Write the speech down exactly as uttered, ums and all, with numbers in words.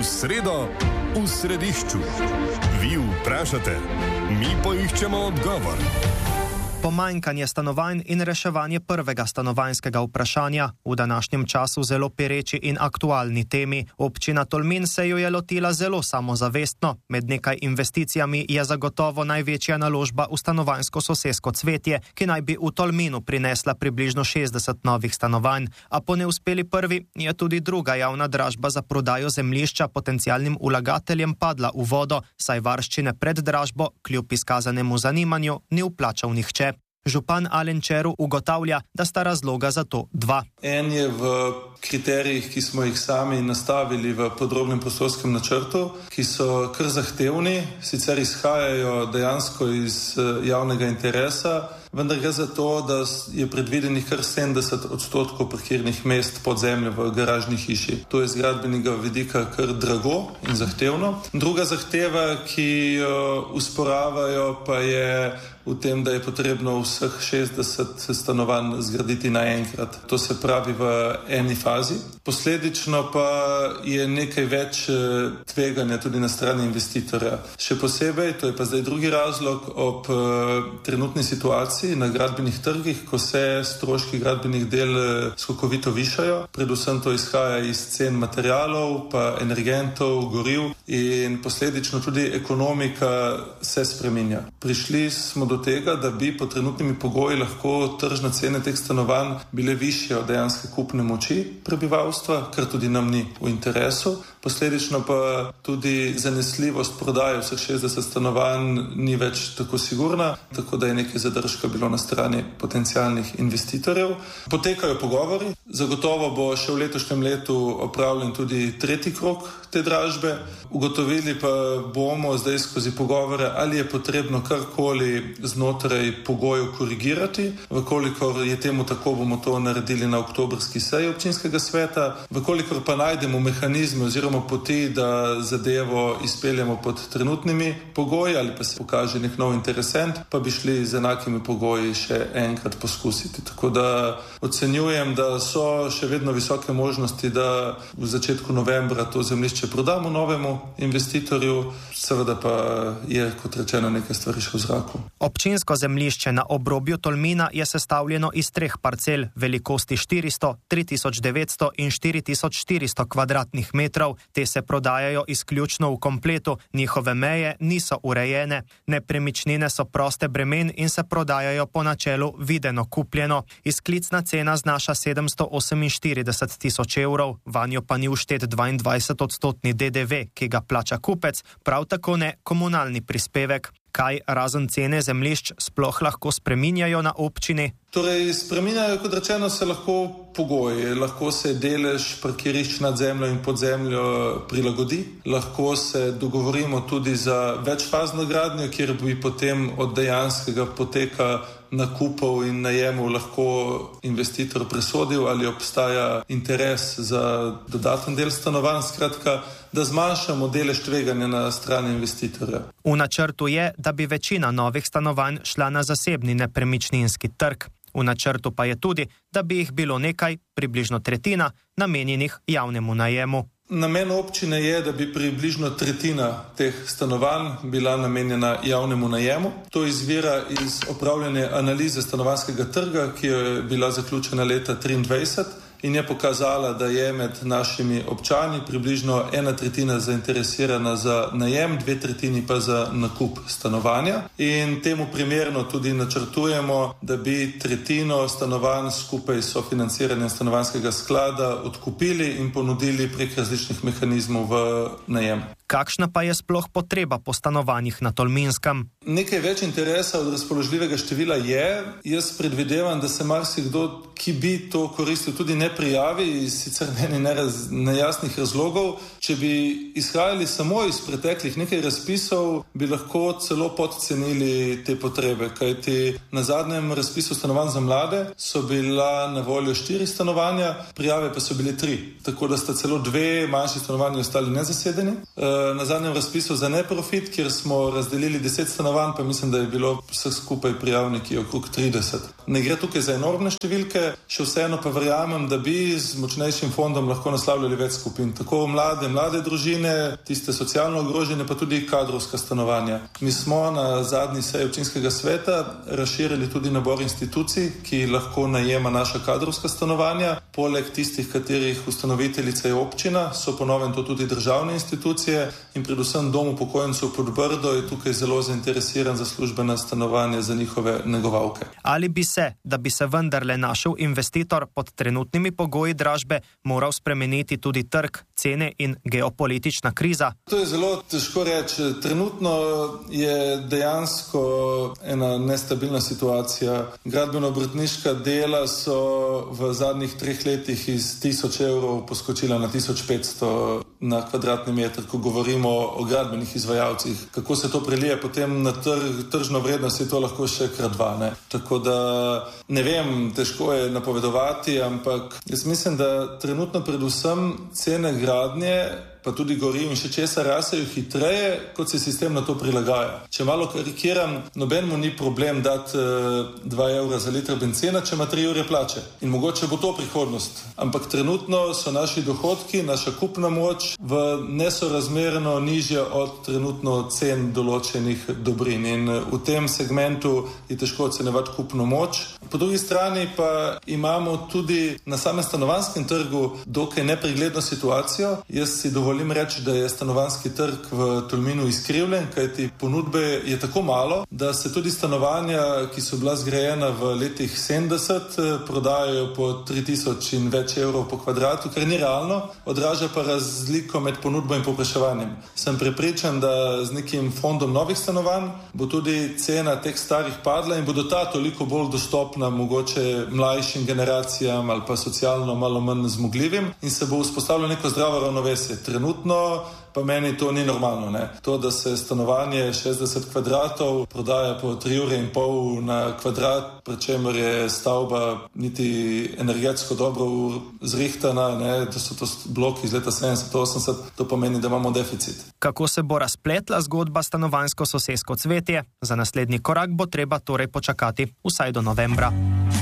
sredo v središču. Vi vprašate, mi poiščemo odgovor. Pomanjkanje stanovanj in reševanje prvega stanovanjskega vprašanja v današnjem času zelo pereči in aktualni temi. Občina Tolmin se jo je lotila zelo samozavestno. Med nekaj investicijami je zagotovo največja naložba v stanovanjsko sosesko Cvetje, ki naj bi v Tolminu prinesla približno šestdeset novih stanovanj. A po neuspeli prvi je tudi druga javna dražba za prodajo zemljišča potencialnim vlagateljem padla v vodo, saj varščine pred dražbo kljub izkazanemu zanimanju ni vplačal nihče. Župan Alen Čeru ugotavlja, da sta razloga za to dva. En je v kriterijih, ki smo jih sami nastavili v podrobnem prostorskem načrtu, ki so kar zahtevni, sicer izhajajo dejansko iz javnega interesa, vendar gre za to, da je predvidenih kar sedemdeset odstotkov parkirnih mest pod zemljo v garažni hiši. To je z gradbenega vidika kar drago in zahtevno. Druga zahteva, ki jo usporavajo, pa je v tem, da je potrebno vseh šestdeset stanovanj zgraditi naenkrat. To se pravi v eni fazi. Posledično pa je nekaj več tveganja tudi na strani investitorja. Še posebej, to je pa zdaj drugi razlog, ob trenutni situaciji na gradbenih trgih, ko se stroški gradbenih del skokovito višajo. Predvsem to izhaja iz cen materialov, pa energentov, goriv in posledično tudi ekonomika se spreminja. Prišli smo do tega, da bi po trenutnimi pogoji lahko tržne cene teh stanovanj bile višje od dejanske kupne moči prebivalstva, kar tudi nam ni v interesu. Posledično pa tudi zanesljivost prodaje vseh šestdeset stanovanj ni več tako sigurna, tako da je nekaj zadržka bilo na strani potencialnih investitorjev. Potekajo pogovori, zagotovo bo še v letošnjem letu opravljen tudi tretji krog te dražbe. Ugotovili pa bomo zdaj skozi pogovore, ali je potrebno karkoli znotraj pogojev korigirati. Vkolikor je temu tako, bomo to naredili na oktobrski seji občinskega sveta. Vkolikor pa najdemo mehanizme oziroma poti, da zadevo izpeljemo pod trenutnimi pogoji ali pa se pokaže nek nov interesent, pa bi šli z enakimi pogoji še enkrat poskusiti. Tako da ocenjujem, da so še vedno visoke možnosti, da v začetku novembra to zemljišče prodamo novemu investitorju. Seveda pa je, kot rečeno, nekaj stvari še v zraku. Občinsko zemljišče na obrobju Tolmina je sestavljeno iz treh parcel velikosti štiristo, tri tisoč devetsto in štiri tisoč štiristo kvadratnih metrov. Te se prodajajo izključno v kompletu, njihove meje niso urejene. Nepremičnine so proste bremen in se prodajajo po načelu videno kupljeno. Izklicna cena znaša sedemsto oseminštirideset tisoč evrov, vanjo pa ni vštet dvaindvajset odstotni D D V, ki ga plača kupec, prav tako ne komunalni prispevek. Kaj razen cene zemljišč sploh lahko spreminjajo na občini? Torej, spreminjajo, kot rečeno, se lahko pogoji. Lahko se delež parkirišč nad zemljo in pod zemljo prilagodi. Lahko se dogovorimo tudi za večfazno gradnjo, kjer bi potem od dejanskega poteka nakupov in najemov lahko investitor presodil, ali obstaja interes za dodaten del stanovanj. Skratka, da zmanjšamo delež tveganja na strani investitorja. V načrtu je, da bi večina novih stanovanj šla na zasebni nepremičninski trg. V načrtu pa je tudi, da bi jih bilo nekaj, približno tretjina, namenjenih javnemu najemu. Namen občine je, da bi približno tretjina teh stanovanj bila namenjena javnemu najemu. To izvira iz opravljene analize stanovanjskega trga, ki je bila zaključena leta triindvajset in je pokazala, da je med našimi občani približno ena tretjina zainteresirana za najem, dve tretjini pa za nakup stanovanja. In temu primerno tudi načrtujemo, da bi tretjino stanovanj skupaj s sofinanciranjem stanovanjskega sklada odkupili in ponudili prek različnih mehanizmov v najem. Kakšna pa je sploh potreba po stanovanjih na Tolminskem? Nekaj več interesa od razpoložljivega števila je. Jaz predvidevam, da se marsikdo, ki bi to koristil, tudi ne prijavi iz sicer meni neraz, nejasnih razlogov. Če bi izhajali samo iz preteklih nekaj razpisov, bi lahko celo podcenili te potrebe, kajti na zadnjem razpisu stanovanj za mlade so bila na voljo štiri stanovanja, prijave pa so bile tri, tako da sta celo dve manjši stanovanji ostali nezasedeni. na zadnjem razpisu za neprofit, kjer smo razdelili deset stanovanj, pa mislim, da je bilo vseh skupaj prijavniki okrog trideset. Ne gre tukaj za enormne številke, še vseeno pa verjamem, da bi z močnejšim fondom lahko naslavljali več skupin. Tako mlade, mlade družine, tiste socialno ogrožene, pa tudi kadrovska stanovanja. Mi smo na zadnji seji občinskega sveta razširili tudi nabor institucij, ki lahko najema naša kadrovska stanovanja. Poleg tistih, katerih ustanoviteljica je občina, so po novem to tudi državne institucije in predvsem Dom upokojencev Podbrdo je tukaj zelo zainteresiran za službena stanovanja za njihove negovalke. Ali bi se, da bi se vendarle našel investitor pod trenutnimi pogoji dražbe, moral spremeniti tudi trg, cene in geopolitična kriza? To je zelo težko reči. Trenutno je dejansko ena nestabilna situacija. Gradbeno-obrtniška dela so v zadnjih treh letih iz tisoč evrov poskočila na tisoč petsto na kvadratni meter, ko govorimo o gradbenih izvajalcih. Kako se to prelije potem na trg, tržno vrednost, je to lahko še krat dva. Ne? Tako da ne vem, težko je napovedovati, ampak jaz mislim, da trenutno predvsem cene gradnje pa tudi goriv in še česa rasejo hitreje, kot se sistem na to prilagaja. Če malo karikiram, nobenemu ni problem dati dva evra za liter benzena, če ima tri evre plače. In mogoče bo to prihodnost. Ampak trenutno so naši dohodki, naša kupna moč v nesorazmerno nižja od trenutno cen določenih dobrin. In v tem segmentu je težko ocenjevati kupno moč. Po drugi strani pa imamo tudi na samem stanovanjskem trgu dokaj nepregledno situacijo. Jaz si dovolim reči, da je stanovanjski trg v Tolminu izkrivljen, kajti ponudbe je tako malo, da se tudi stanovanja, ki so bila zgrajena v letih sedemdeset, prodajajo po tri tisoč in več evrov po kvadratu, kar ni realno, odraža pa razliko med ponudbo in povpraševanjem. Sem prepričan, da z nekim fondom novih stanovanj bo tudi cena teh starih padla in bodo ta toliko bolj dostopna mogoče mlajšim generacijam ali pa socialno malo manj zmogljivim in se bo vzpostavilo neko zdravo ravnovesje. Trenutno pa meni to ni normalno. Ne? To, da se stanovanje šestdeset kvadratov prodaja po tri ure in pol na kvadrat, pri čemer je stavba niti energetsko dobro zrihtana, ne? Da so to bloki iz leta sedemdeset osemdeset, to pomeni, da imamo deficit. Kako se bo razpletla zgodba stanovanjsko-sosesko cvetje? Za naslednji korak bo treba torej počakati vsaj do novembra.